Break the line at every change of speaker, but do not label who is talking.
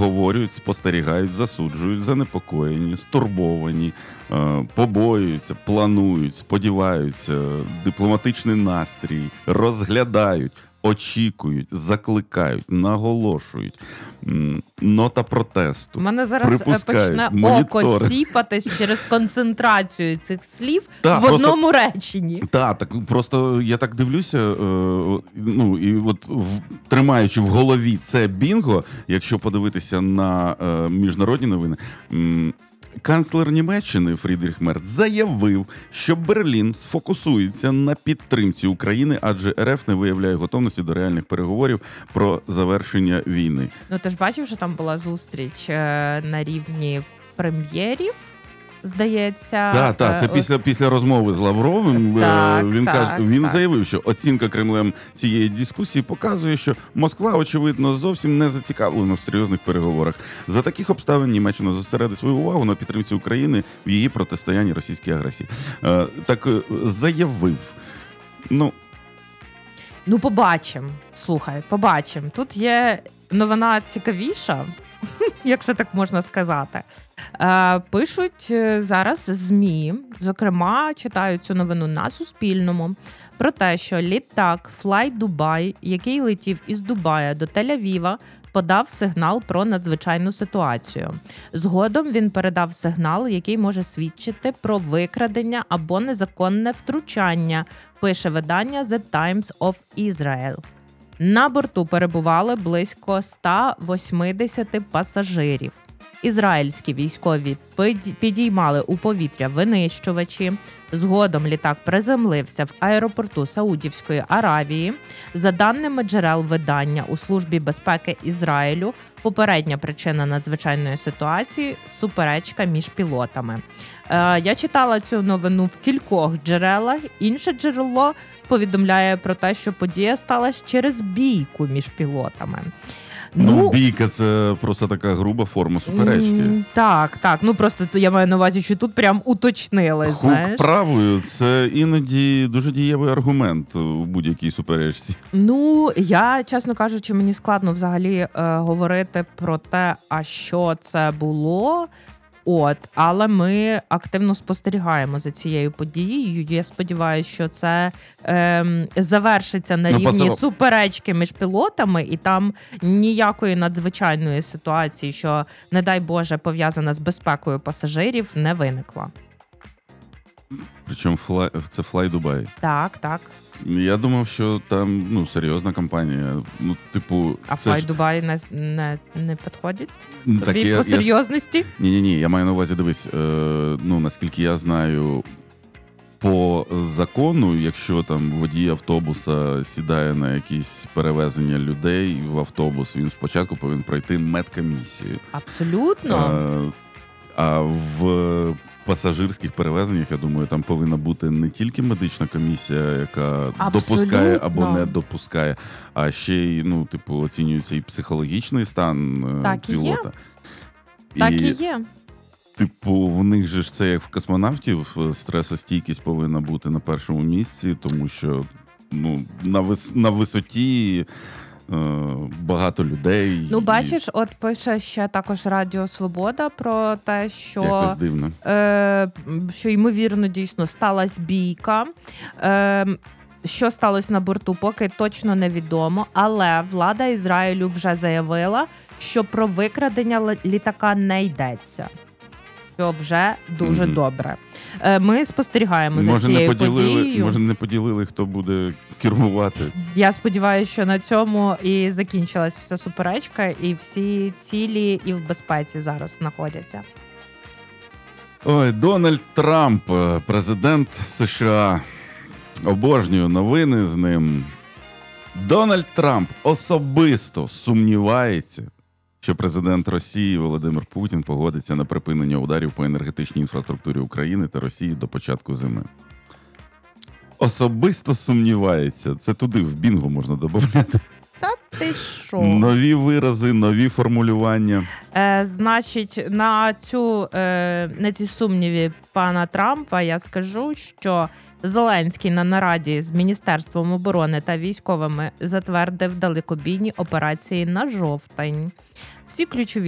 обговорюють, спостерігають, засуджують, занепокоєні, стурбовані, побоюються, планують, сподіваються, дипломатичний настрій, розглядають, очікують, закликають, наголошують, нота протесту.
У мене зараз почне око сіпатись через концентрацію цих слів в одному реченні.
Так, просто я так дивлюся, і от тримаючи в голові це бінго, якщо подивитися на міжнародні новини, канцлер Німеччини Фрідріх Мерц заявив, що Берлін сфокусується на підтримці України, адже РФ не виявляє готовності до реальних переговорів про завершення війни.
Ну, ти ж бачив, що там була зустріч на рівні прем'єрів, здається.
Так, це після розмови з Лавровим. Він заявив, що оцінка Кремлем цієї дискусії показує, що Москва, очевидно, зовсім не зацікавлена в серйозних переговорах. За таких обставин Німеччина зосередить свою увагу на підтримці України в її протистоянні російській агресії. Так заявив.
Побачимо. Слухай, побачимо. Тут є новина цікавіша, якщо так можна сказати. Пишуть зараз ЗМІ, зокрема, читаю цю новину на Суспільному, про те, що літак Fly Dubai, який летів із Дубая до Тель-Авіва, подав сигнал про надзвичайну ситуацію. Згодом він передав сигнал, який може свідчити про викрадення або незаконне втручання, пише видання The Times of Israel. На борту перебували близько 180 пасажирів. Ізраїльські військові підіймали у повітря винищувачі. Згодом літак приземлився в аеропорту Саудівської Аравії. За даними джерел видання у Службі безпеки Ізраїлю, попередня причина надзвичайної ситуації – суперечка між пілотами. Я читала цю новину в кількох джерелах. Інше джерело повідомляє про те, що подія сталася через бійку між пілотами.
Бійка – це просто така груба форма суперечки.
Так. Просто я маю на увазі, що тут прям уточнили, знаєш.
Хук правою – це іноді дуже дієвий аргумент у будь-якій суперечці.
Я, чесно кажучи, мені складно взагалі говорити про те, а що це було. Але ми активно спостерігаємо за цією подією. Я сподіваюся, що це завершиться на рівні суперечки між пілотами, і там ніякої надзвичайної ситуації, що, не дай Боже, пов'язана з безпекою пасажирів, не виникла.
Причому це Fly Dubai.
Так.
Я думав, що там серйозна компанія.
А Fly Dubai не підходить?
Так,
по серйозності?
Ні, я маю на увазі, дивись, наскільки я знаю, по закону, якщо там водій автобуса сідає на якісь перевезення людей в автобус, він спочатку повинен пройти медкомісію.
Абсолютно.
А в пасажирських перевезеннях, я думаю, там повинна бути не тільки медична комісія, яка допускає або не допускає, а ще й, оцінюється і психологічний стан пілота.
Так і є.
В них же ж це як в космонавтів, стресостійкість повинна бути на першому місці, тому що на висоті багато людей.
Бачиш, от пише ще також Радіо Свобода про те, що
якось дивно.
Що ймовірно дійсно сталася бійка. Що сталося на борту, поки точно невідомо, але влада Ізраїлю вже заявила, що про викрадення літака не йдеться. Що вже дуже добре. Ми спостерігаємо за цією подією.
Може, не поділили, хто буде кермувати.
Я сподіваюся, що на цьому і закінчилась вся суперечка, і всі цілі і в безпеці зараз знаходяться.
Дональд Трамп, президент США. Обожнюю новини з ним. Дональд Трамп особисто сумнівається, що президент Росії Володимир Путін погодиться на припинення ударів по енергетичній інфраструктурі України та Росії до початку зими. Особисто сумнівається. Це туди, в бінго можна додати.
Та ти що?
Нові вирази, нові формулювання.
Значить, на ці сумніви пана Трампа я скажу, що Зеленський на нараді з Міністерством оборони та військовими затвердив далекобійні операції на жовтень. Всі ключові